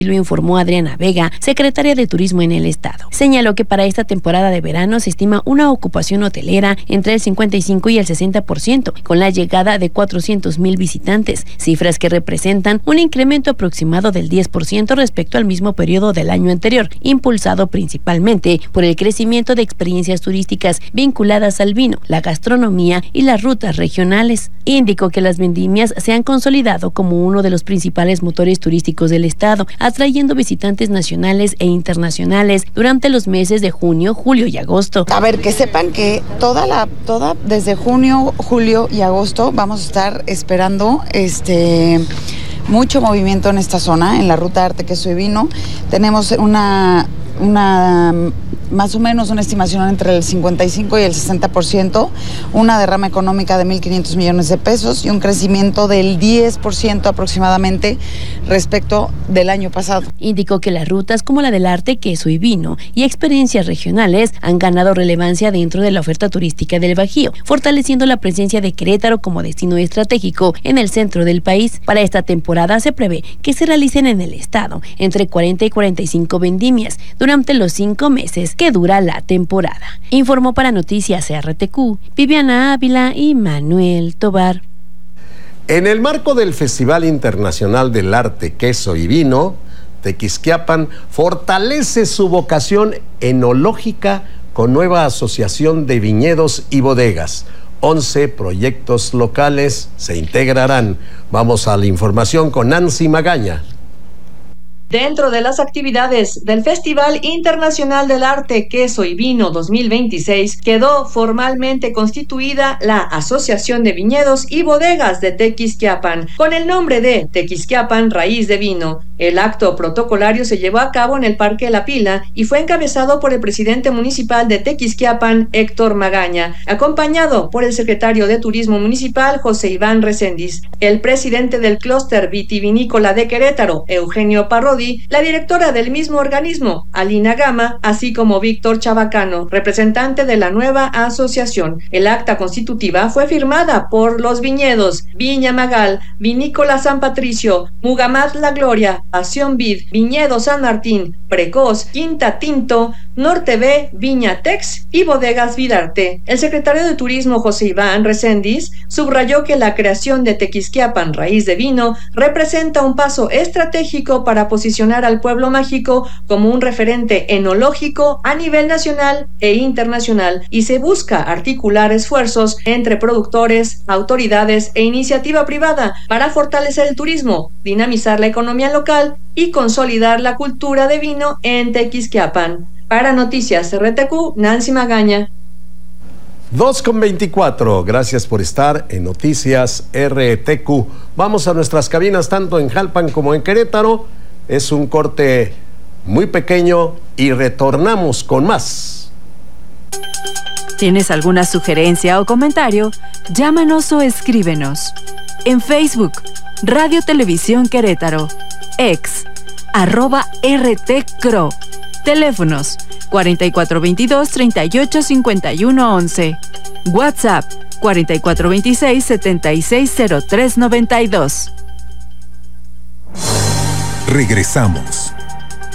Lo informó Adriana Vega, secretaria de Turismo en el estado. Señaló que para esta temporada de verano se estima una ocupación hotelera entre el 55 y el 60%, con la llegada de 400,000 visitantes, cifras que representan un incremento aproximado del 10% respecto al mismo periodo del año anterior, impulsado principalmente por el crecimiento de experiencias turísticas vinculadas al vino, la gastronomía y las rutas regionales. Indicó que las vendimias se han consolidado como uno de los principales motores turísticos del estado, atrayendo visitantes nacionales e internacionales durante los meses de junio, julio y agosto. A ver, que sepan que desde junio, julio y agosto vamos a estar esperando mucho movimiento en esta zona, en la ruta Arte, Queso y Vino. Tenemos una más o menos una estimación entre el 55 y el 60%, una derrama económica de 1.500 millones de pesos y un crecimiento del 10% aproximadamente respecto del año pasado. Indicó que las rutas como la del arte, queso y vino y experiencias regionales han ganado relevancia dentro de la oferta turística del Bajío, fortaleciendo la presencia de Querétaro como destino estratégico en el centro del país. Para esta temporada se prevé que se realicen en el estado entre 40 y 45 vendimias durante los 5 meses que dura la temporada. Informó para Noticias RTQ, Viviana Ávila y Manuel Tobar. En el marco del Festival Internacional del Arte, Queso y Vino, Tequisquiapan fortalece su vocación enológica con nueva asociación de viñedos y bodegas. 11 proyectos locales se integrarán. Vamos a la información con Nancy Magaña. Dentro de las actividades del Festival Internacional del Arte, Queso y Vino 2026, quedó formalmente constituida la Asociación de Viñedos y Bodegas de Tequisquiapan, con el nombre de Tequisquiapan Raíz de Vino. El acto protocolario se llevó a cabo en el Parque La Pila y fue encabezado por el presidente municipal de Tequisquiapan, Héctor Magaña, acompañado por el secretario de Turismo Municipal, José Iván Recendis, el presidente del Clúster Vitivinícola de Querétaro, Eugenio Parrodi, la directora del mismo organismo, Alina Gama, así como Víctor Chabacano, representante de la nueva asociación. El acta constitutiva fue firmada por los viñedos Viña Magal, Vinícola San Patricio, Mugamat La Gloria, Pasión Vid, Viñedo San Martín, Precoz, Quinta Tinto, Norte B, Viña Tex y Bodegas Vidarte. El secretario de Turismo, José Iván Recendis, subrayó que la creación de Tequisquiapan Raíz de Vino representa un paso estratégico para posicionar al pueblo mágico como un referente enológico a nivel nacional e internacional, y se busca articular esfuerzos entre productores, autoridades e iniciativa privada para fortalecer el turismo, dinamizar la economía local y consolidar la cultura de vino en Tequisquiapan. Para Noticias RTQ, Nancy Magaña. 2:24. Gracias por estar en Noticias RTQ. Vamos a nuestras cabinas tanto en Jalpan como en Querétaro. Es un corte muy pequeño y retornamos con más. ¿Tienes alguna sugerencia o comentario? Llámanos o escríbenos. En Facebook, Radio Televisión Querétaro. Ex, @RTCRO. Teléfonos 4422-385111. WhatsApp 4426-760392. Regresamos.